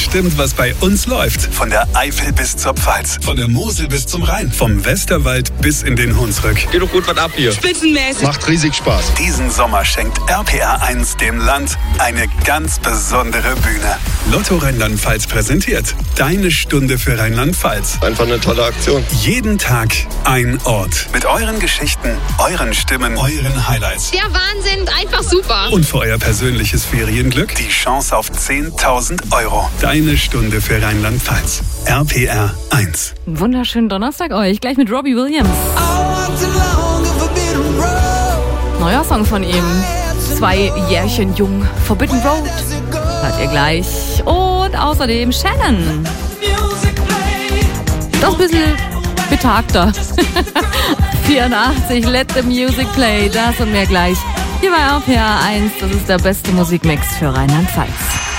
bestimmt, was bei uns läuft. Von der Eifel bis zur Pfalz, von der Mosel bis zum Rhein, vom Westerwald bis in den Hunsrück. Geht doch gut was ab hier. Spitzenmäßig. Macht riesig Spaß. Diesen Sommer schenkt RPR1 dem Land eine ganz besondere Bühne. Lotto Rheinland-Pfalz präsentiert Deine Stunde für Rheinland-Pfalz. Einfach eine tolle Aktion. Jeden Tag ein Ort. Mit euren Geschichten, euren Stimmen, euren Highlights. Der Wahnsinn, einfach super. Und für euer persönliches Ferienglück die Chance auf 10.000 €. Deine Stunde für Rheinland-Pfalz. RPR1. Wunderschönen Donnerstag euch. Gleich mit Robbie Williams. Neuer Song von ihm. 2 Jährchen jung. Forbidden Road. Hört ihr gleich. Und außerdem Shannon. Doch ein bisschen betagter. 84, Let the Music Play. Das und mehr gleich. Hier bei RPR1. Das ist der beste Musikmix für Rheinland-Pfalz.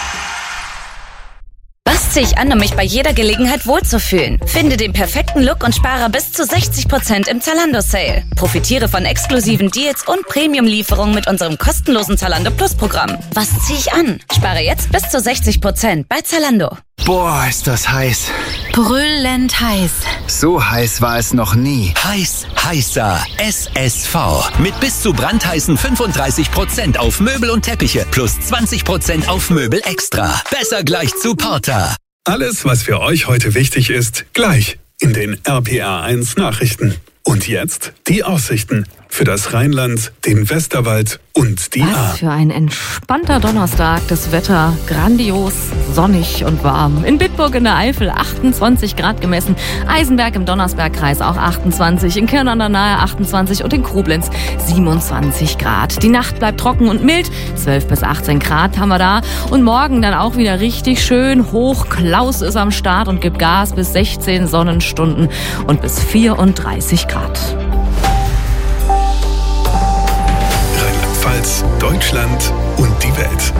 Was ziehe ich an, um mich bei jeder Gelegenheit wohlzufühlen? Finde den perfekten Look und spare bis zu 60% im Zalando-Sale. Profitiere von exklusiven Deals und Premium-Lieferungen mit unserem kostenlosen Zalando Plus-Programm. Was ziehe ich an? Spare jetzt bis zu 60% bei Zalando. Boah, ist das heiß. Brüllend heiß. So heiß war es noch nie. Heißer SSV. Mit bis zu brandheißen 35% auf Möbel und Teppiche plus 20% auf Möbel extra. Besser gleich zu Porter. Alles, was für euch heute wichtig ist, gleich in den RPR1 Nachrichten. Und jetzt die Aussichten für das Rheinland, den Westerwald und die Was für ein entspannter Donnerstag. Das Wetter grandios, sonnig und warm. In Bitburg in der Eifel 28 Grad gemessen. Eisenberg im Donnersbergkreis auch 28. In Kirn an der Nahe 28 und in Koblenz 27 Grad. Die Nacht bleibt trocken und mild. 12 bis 18 Grad haben wir da. Und morgen dann auch wieder richtig schön hoch. Klaus ist am Start und gibt Gas bis 16 Sonnenstunden und bis 34 Grad. Rheinland-Pfalz, Deutschland und die Welt.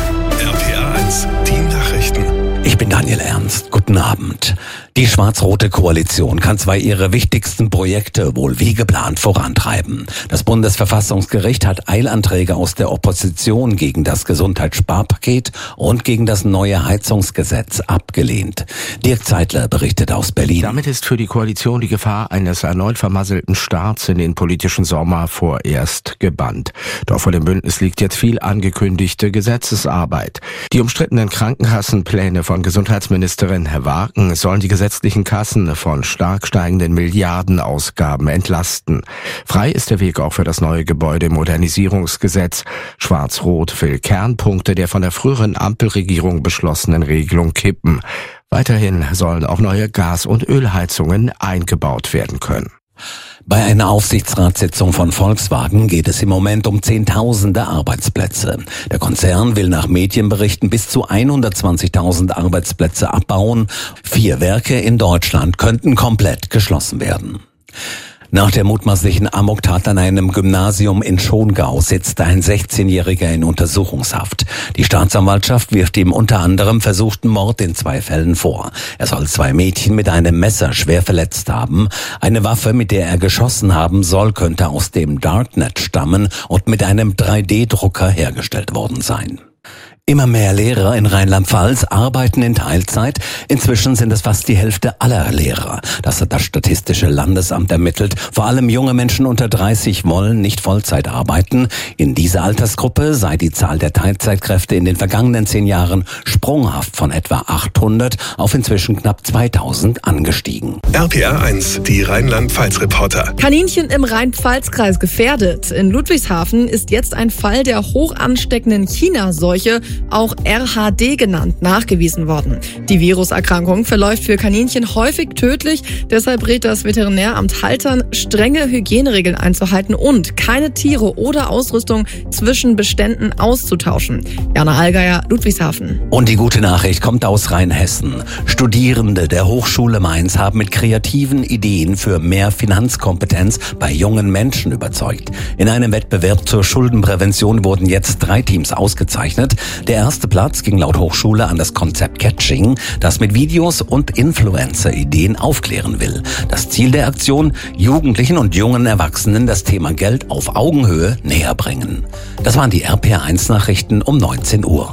RPR1, die Nachrichten. Ich bin Daniel Ernst. Guten Abend. Die schwarz-rote Koalition kann zwar ihre wichtigsten Projekte wohl wie geplant vorantreiben. Das Bundesverfassungsgericht hat Eilanträge aus der Opposition gegen das Gesundheitssparpaket und gegen das neue Heizungsgesetz abgelehnt. Dirk Zeitler berichtet aus Berlin. Damit ist für die Koalition die Gefahr eines erneut vermasselten Starts in den politischen Sommer vorerst gebannt. Doch vor dem Bündnis liegt jetzt viel angekündigte Gesetzesarbeit. Die umstrittenen Krankenkassenpläne von Gesundheitsministerin Wagen sollen die gesetzlichen Kassen von stark steigenden Milliardenausgaben entlasten. Frei ist der Weg auch für das neue Gebäudemodernisierungsgesetz. Schwarz-Rot will Kernpunkte der von der früheren Ampelregierung beschlossenen Regelung kippen. Weiterhin sollen auch neue Gas- und Ölheizungen eingebaut werden können. Bei einer Aufsichtsratssitzung von Volkswagen geht es im Moment um Zehntausende Arbeitsplätze. Der Konzern will nach Medienberichten bis zu 120.000 Arbeitsplätze abbauen. 4 Werke in Deutschland könnten komplett geschlossen werden. Nach der mutmaßlichen Amoktat an einem Gymnasium in Schongau sitzt ein 16-Jähriger in Untersuchungshaft. Die Staatsanwaltschaft wirft ihm unter anderem versuchten Mord in 2 Fällen vor. Er soll 2 Mädchen mit einem Messer schwer verletzt haben. Eine Waffe, mit der er geschossen haben soll, könnte aus dem Darknet stammen und mit einem 3D-Drucker hergestellt worden sein. Immer mehr Lehrer in Rheinland-Pfalz arbeiten in Teilzeit. Inzwischen sind es fast die Hälfte aller Lehrer. Das hat das Statistische Landesamt ermittelt. Vor allem junge Menschen unter 30 wollen nicht Vollzeit arbeiten. In dieser Altersgruppe sei die Zahl der Teilzeitkräfte in den vergangenen 10 Jahren sprunghaft von etwa 800 auf inzwischen knapp 2000 angestiegen. RPR1, die Rheinland-Pfalz-Reporter. Kaninchen im Rhein-Pfalz-Kreis gefährdet. In Ludwigshafen ist jetzt ein Fall der hoch ansteckenden China-Seuche, auch RHD genannt, nachgewiesen worden. Die Viruserkrankung verläuft für Kaninchen häufig tödlich. Deshalb rät das Veterinäramt Haltern, strenge Hygieneregeln einzuhalten und keine Tiere oder Ausrüstung zwischen Beständen auszutauschen. Jana Allgeier, Ludwigshafen. Und die gute Nachricht kommt aus Rheinhessen. Studierende der Hochschule Mainz haben mit kreativen Ideen für mehr Finanzkompetenz bei jungen Menschen überzeugt. In einem Wettbewerb zur Schuldenprävention wurden jetzt 3 Teams ausgezeichnet. Der erste Platz ging laut Hochschule an das Konzept Catching, das mit Videos und Influencer-Ideen aufklären will. Das Ziel der Aktion: Jugendlichen und jungen Erwachsenen das Thema Geld auf Augenhöhe näher bringen. Das waren die RPR1 Nachrichten um 19 Uhr.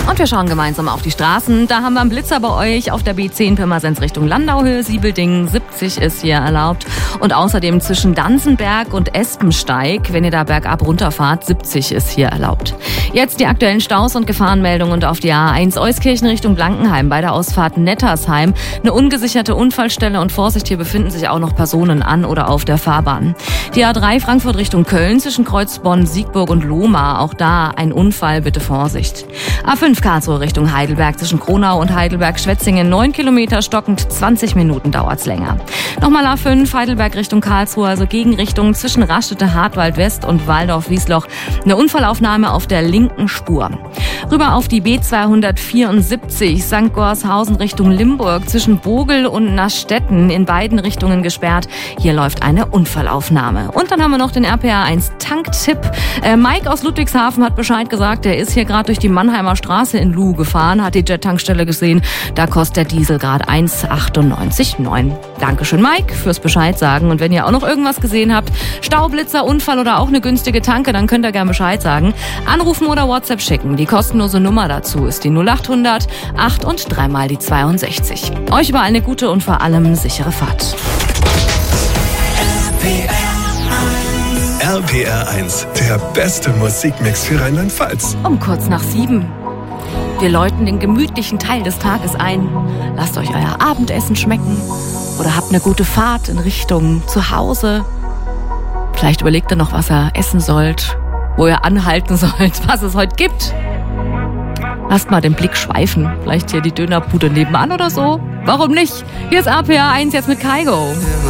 Und wir schauen gemeinsam auf die Straßen. Da haben wir einen Blitzer bei euch auf der B10 Pirmasens Richtung Landauhöhe, Siebeldingen. 70 ist hier erlaubt. Und außerdem zwischen Danzenberg und Espensteig, wenn ihr da bergab runterfahrt, 70 ist hier erlaubt. Jetzt die aktuellen Staus und Gefahrenmeldungen und auf die A1 Euskirchen Richtung Blankenheim bei der Ausfahrt Nettersheim. Eine ungesicherte Unfallstelle und Vorsicht, hier befinden sich auch noch Personen an oder auf der Fahrbahn. Die A3 Frankfurt Richtung Köln zwischen Kreuzbonn, Siegburg und Lohmar. Auch da ein Unfall, bitte Vorsicht. A5 Karlsruhe Richtung Heidelberg zwischen Kronau und Heidelberg-Schwetzingen. 9 Kilometer stockend, 20 Minuten dauert's länger. Nochmal A5 Heidelberg Richtung Karlsruhe, also Gegenrichtung zwischen Raststätte Hartwald West und Waldorf-Wiesloch. Eine Unfallaufnahme auf der linken Spur. Rüber auf die B274 St. Gorshausen Richtung Limburg zwischen Bogel und Nastetten, in beiden Richtungen gesperrt. Hier läuft eine Unfallaufnahme. Und dann haben wir noch den RPA 1 Tanktipp. Mike aus Ludwigshafen hat Bescheid gesagt, er ist hier gerade durch die Mannheimer Straße in Luh gefahren, hat die Jet-Tankstelle gesehen. Da kostet der Diesel gerade 1,98,9. Dankeschön, Mike, fürs Bescheid sagen. Und wenn ihr auch noch irgendwas gesehen habt, Staublitzer, Unfall oder auch eine günstige Tanke, dann könnt ihr gerne Bescheid sagen. Anrufen oder WhatsApp schicken. Die kostenlose Nummer dazu ist die 0800 8 und 3 mal die 62. Euch überall eine gute und vor allem sichere Fahrt. RPR 1, der beste Musikmix für Rheinland-Pfalz. Um kurz nach 7. Wir läuten den gemütlichen Teil des Tages ein. Lasst euch euer Abendessen schmecken oder habt eine gute Fahrt in Richtung zu Hause. Vielleicht überlegt ihr noch, was ihr essen sollt, wo ihr anhalten sollt, was es heute gibt. Lasst mal den Blick schweifen. Vielleicht hier die Dönerbude nebenan oder so. Warum nicht? Hier ist RPR 1 jetzt mit Kaigo.